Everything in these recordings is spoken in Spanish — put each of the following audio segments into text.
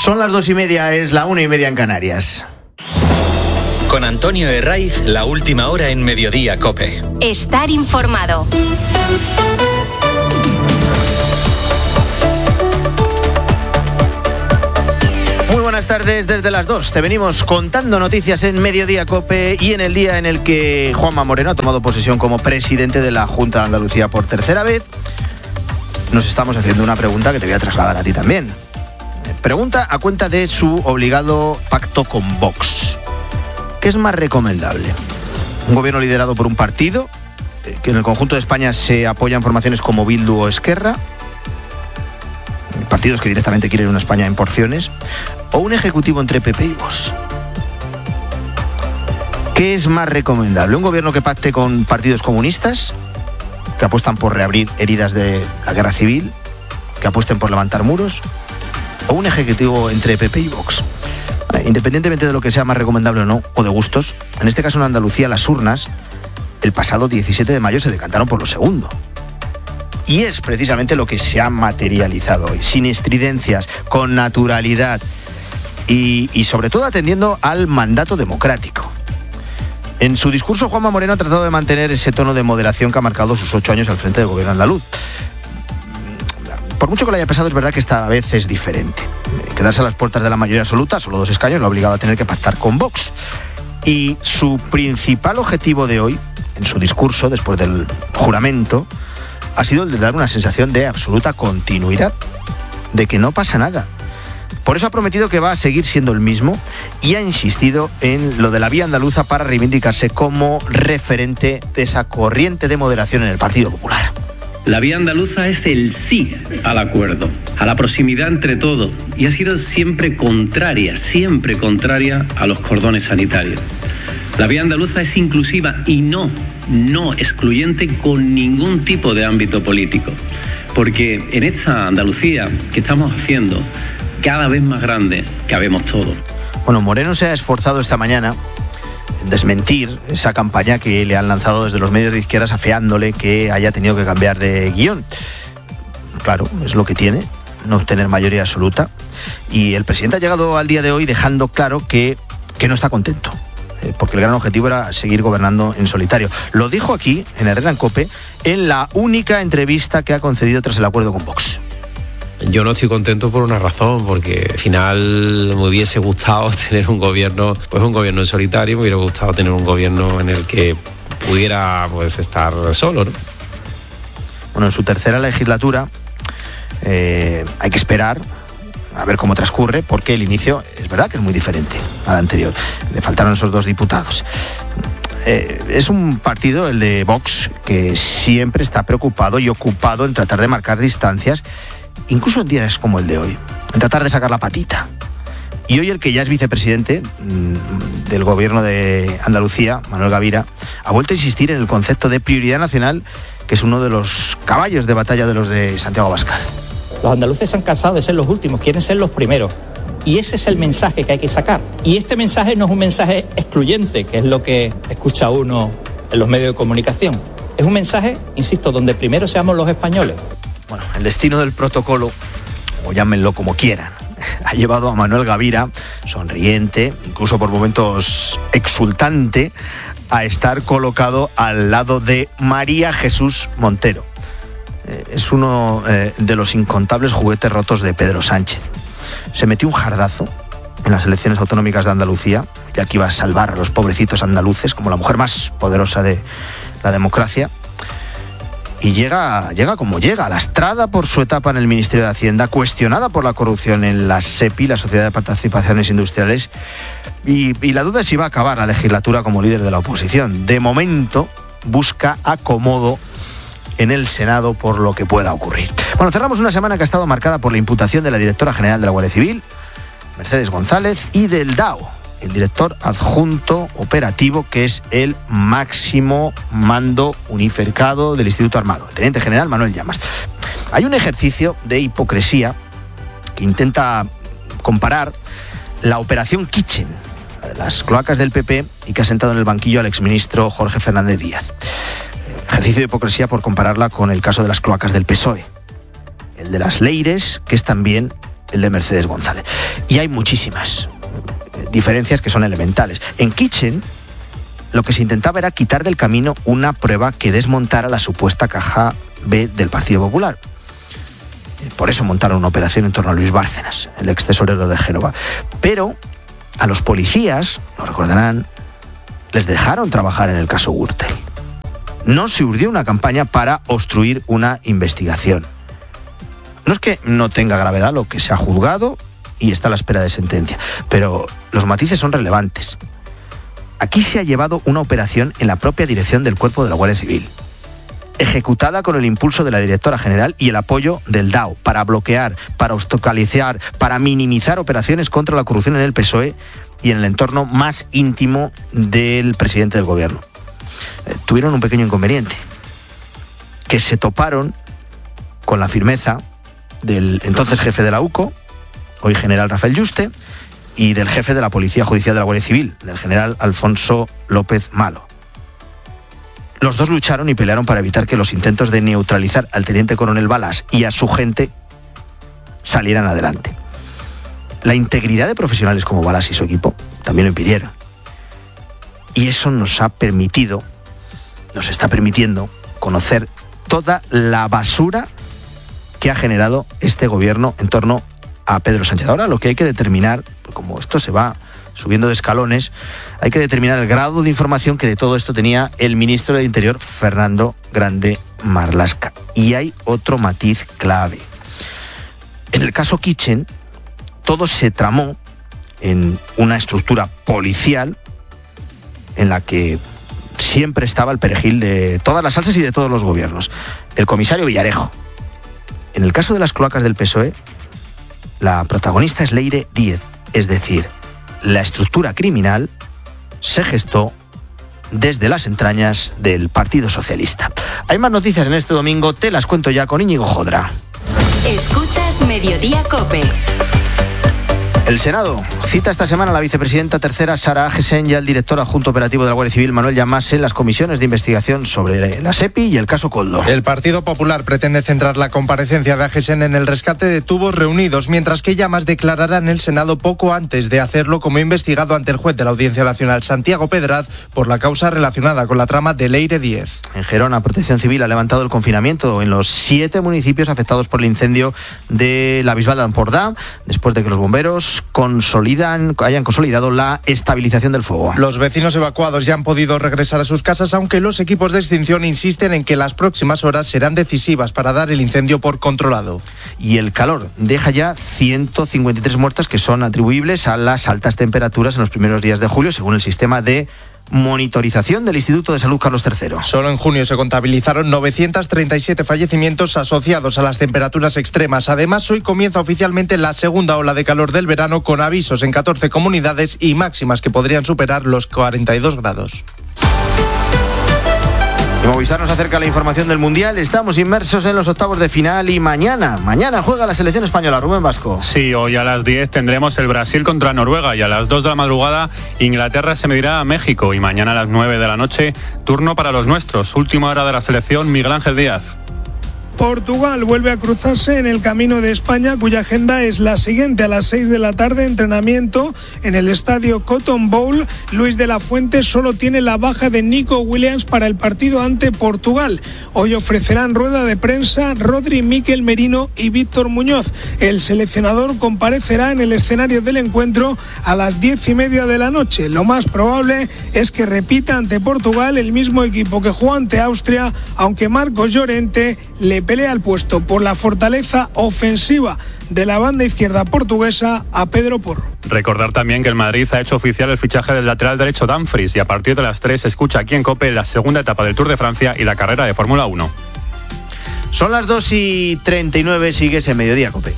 Son las 2:30, es la 1:30 en Canarias. Con Antonio Herraiz, la última hora en Mediodía COPE. Estar informado. Muy buenas tardes, desde las 2 te venimos contando noticias en Mediodía COPE y en el día en el que Juanma Moreno ha tomado posesión como presidente de la Junta de Andalucía por tercera vez. Nos estamos haciendo una pregunta que te voy a trasladar a ti también. Pregunta a cuenta de su obligado pacto con Vox. ¿Qué es más recomendable? ¿Un gobierno liderado por un partido que en el conjunto de España se apoyan formaciones como Bildu o Esquerra? Partidos que directamente quieren una España en porciones. ¿O un ejecutivo entre PP y Vox? ¿Qué es más recomendable? ¿Un gobierno que pacte con partidos comunistas, que apuestan por reabrir heridas de la guerra civil, que apuesten por levantar muros? ¿O un ejecutivo entre PP y Vox? Independientemente de lo que sea más recomendable o no, o de gustos, en este caso en Andalucía las urnas, el pasado 17 de mayo se decantaron por lo segundo. Y es precisamente lo que se ha materializado hoy, sin estridencias, con naturalidad y sobre todo atendiendo al mandato democrático. En su discurso, Juanma Moreno ha tratado de mantener ese tono de moderación que ha marcado sus 8 años al frente del gobierno andaluz. Por mucho que le haya pesado, es verdad que esta vez es diferente. Quedarse a las puertas de la mayoría absoluta, solo 2 escaños, lo ha obligado a tener que pactar con Vox. Y su principal objetivo de hoy, en su discurso, después del juramento, ha sido el de dar una sensación de absoluta continuidad, de que no pasa nada. Por eso ha prometido que va a seguir siendo el mismo y ha insistido en lo de la vía andaluza para reivindicarse como referente de esa corriente de moderación en el Partido Popular. La vía andaluza es el sí al acuerdo, a la proximidad entre todos, y ha sido siempre contraria a los cordones sanitarios. La vía andaluza es inclusiva y no excluyente con ningún tipo de ámbito político, porque en esta Andalucía que estamos haciendo cada vez más grande, cabemos todos. Bueno, Moreno se ha esforzado esta mañana en desmentir esa campaña que le han lanzado desde los medios de izquierdas afeándole que haya tenido que cambiar de guión. Claro, es lo que tiene, no obtener mayoría absoluta. Y el presidente ha llegado al día de hoy dejando claro que no está contento, porque el gran objetivo era seguir gobernando en solitario. Lo dijo aquí, en Herrera en COPE, en la única entrevista que ha concedido tras el acuerdo con Vox. Yo no estoy contento por una razón, porque al final me hubiese gustado tener un gobierno en solitario, me hubiera gustado tener un gobierno en el que pudiera estar solo, ¿no? Bueno, en su tercera legislatura hay que esperar a ver cómo transcurre, porque el inicio es verdad que es muy diferente al anterior. Le faltaron esos 2 diputados. Es un partido, el de Vox, que siempre está preocupado y ocupado en tratar de marcar distancias, incluso en días como el de hoy, en tratar de sacar la patita. Y hoy el que ya es vicepresidente del gobierno de Andalucía, Manuel Gavira, ha vuelto a insistir en el concepto de prioridad nacional, que es uno de los caballos de batalla de los de Santiago Abascal. Los andaluces se han cansado de ser los últimos, quieren ser los primeros. Y ese es el mensaje que hay que sacar. Y este mensaje no es un mensaje excluyente, que es lo que escucha uno en los medios de comunicación. Es un mensaje, insisto, donde primero seamos los españoles. Bueno, el destino del protocolo, o llámenlo como quieran, ha llevado a Manuel Gavira, sonriente, incluso por momentos exultante, a estar colocado al lado de María Jesús Montero. Es uno de los incontables juguetes rotos de Pedro Sánchez. Se metió un jardazo en las elecciones autonómicas de Andalucía, ya que iba a salvar a los pobrecitos andaluces como la mujer más poderosa de la democracia. Y llega como llega, lastrada por su etapa en el Ministerio de Hacienda, cuestionada por la corrupción en la SEPI, la Sociedad de Participaciones Industriales, y la duda es si va a acabar la legislatura como líder de la oposición. De momento busca acomodo en el Senado por lo que pueda ocurrir. Bueno, cerramos una semana que ha estado marcada por la imputación de la directora general de la Guardia Civil, Mercedes González, y del DAO, el director adjunto operativo, que es el máximo mando unificado del Instituto Armado, el teniente general Manuel Llamas. Hay un ejercicio de hipocresía que intenta comparar la operación Kitchen, las cloacas del PP, y que ha sentado en el banquillo al exministro Jorge Fernández Díaz. Ejercicio de hipocresía por compararla con el caso de las cloacas del PSOE, el de las Leires, que es también el de Mercedes González. Y hay muchísimas diferencias que son elementales. En Kitchen, lo que se intentaba era quitar del camino una prueba que desmontara la supuesta caja B del Partido Popular. Por eso montaron una operación en torno a Luis Bárcenas, el ex tesorero de Génova. Pero a los policías, lo recordarán, les dejaron trabajar en el caso Gürtel. No se urdió una campaña para obstruir una investigación. No es que no tenga gravedad lo que se ha juzgado y está a la espera de sentencia, pero los matices son relevantes. Aquí se ha llevado una operación en la propia dirección del Cuerpo de la Guardia Civil, ejecutada con el impulso de la directora general y el apoyo del DAO, para bloquear, para obstaculizar, para minimizar operaciones contra la corrupción en el PSOE y en el entorno más íntimo del presidente del gobierno. Tuvieron un pequeño inconveniente, que se toparon con la firmeza del entonces jefe de la UCO, hoy general Rafael Yuste, y del jefe de la Policía Judicial de la Guardia Civil, del general Alfonso López Malo. Los dos lucharon y pelearon para evitar que los intentos de neutralizar al teniente coronel Balas y a su gente salieran adelante. La integridad de profesionales como Balas y su equipo también lo impidieron. Y eso nos está permitiendo conocer toda la basura que ha generado este gobierno en torno a Pedro Sánchez. Ahora lo que hay que determinar, como esto se va subiendo de escalones, hay que determinar el grado de información que de todo esto tenía el ministro del Interior, Fernando Grande Marlaska. Y hay otro matiz clave. En el caso Kitchen, todo se tramó en una estructura policial en la que siempre estaba el perejil de todas las salsas y de todos los gobiernos, el comisario Villarejo. En el caso de las cloacas del PSOE, la protagonista es Leire Díez, es decir, la estructura criminal se gestó desde las entrañas del Partido Socialista. Hay más noticias en este domingo, te las cuento ya con Íñigo Jodra. Escuchas Mediodía COPE. El Senado cita esta semana a la vicepresidenta tercera Sara Agesen y al director adjunto operativo de la Guardia Civil Manuel Llamas en las comisiones de investigación sobre la SEPI y el caso Koldo. El Partido Popular pretende centrar la comparecencia de Agesen en el rescate de tubos reunidos, mientras que Llamas declarará en el Senado poco antes de hacerlo como investigado ante el juez de la Audiencia Nacional Santiago Pedraz por la causa relacionada con la trama de Leire Díez. En Gerona, Protección Civil ha levantado el confinamiento en los 7 municipios afectados por el incendio de la Bisbal de Empordà, después de que los bomberos hayan consolidado la estabilización del fuego. Los vecinos evacuados ya han podido regresar a sus casas, aunque los equipos de extinción insisten en que las próximas horas serán decisivas para dar el incendio por controlado. Y el calor deja ya 153 muertes que son atribuibles a las altas temperaturas en los primeros días de julio, según el sistema de monitorización del Instituto de Salud Carlos III. Solo en junio se contabilizaron 937 fallecimientos asociados a las temperaturas extremas. Además, hoy comienza oficialmente la segunda ola de calor del verano, con avisos en 14 comunidades y máximas que podrían superar los 42 grados. Movistar nos acerca la información del Mundial. Estamos inmersos en los octavos de final y mañana juega la selección española. Rubén Vasco. Sí, hoy a las 10 tendremos el Brasil contra Noruega y a las 2 de la madrugada Inglaterra se medirá a México y mañana a las 9 de la noche turno para los nuestros. Última hora de la selección, Miguel Ángel Díaz. Portugal vuelve a cruzarse en el camino de España, cuya agenda es la siguiente: a las 6 de la tarde, entrenamiento en el estadio Cotton Bowl. Luis de la Fuente solo tiene la baja de Nico Williams para el partido ante Portugal. Hoy ofrecerán rueda de prensa Rodri, Mikel Merino y Víctor Muñoz. El seleccionador comparecerá en el escenario del encuentro a las 10:30 de la noche. Lo más probable es que repita ante Portugal el mismo equipo que jugó ante Austria, aunque Marcos Llorente le pelea el puesto por la fortaleza ofensiva de la banda izquierda portuguesa a Pedro Porro. Recordar también que el Madrid ha hecho oficial el fichaje del lateral derecho Dumfries y a partir de las 3 se escucha aquí en COPE la segunda etapa del Tour de Francia y la carrera de Fórmula 1. Son las 2:39, sigues en Mediodía COPE.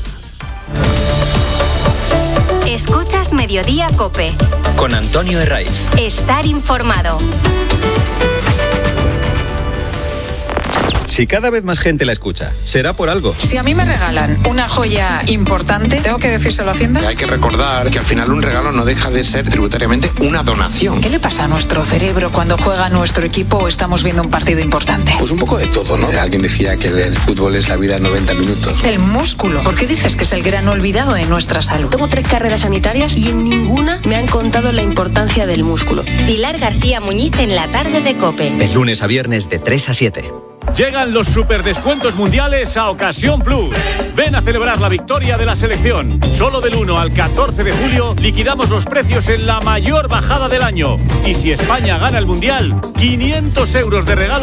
Escuchas Mediodía COPE. Con Antonio Herraiz. Estar informado. Si cada vez más gente la escucha, será por algo. Si a mí me regalan una joya importante, ¿tengo que decírselo a Hacienda? Hay que recordar que al final un regalo no deja de ser tributariamente una donación. ¿Qué le pasa a nuestro cerebro cuando juega nuestro equipo o estamos viendo un partido importante? Pues un poco de todo, ¿no? Alguien decía que el fútbol es la vida en 90 minutos. El músculo. ¿Por qué dices que es el gran olvidado de nuestra salud? Tengo 3 carreras sanitarias y en ninguna me han contado la importancia del músculo. Pilar García Muñiz en la tarde de COPE. De lunes a viernes de 3 a 7. Llegan los superdescuentos mundiales a Ocasión Plus. Ven a celebrar la victoria de la selección. Solo del 1 al 14 de julio liquidamos los precios en la mayor bajada del año. Y si España gana el Mundial, 500 euros de regalo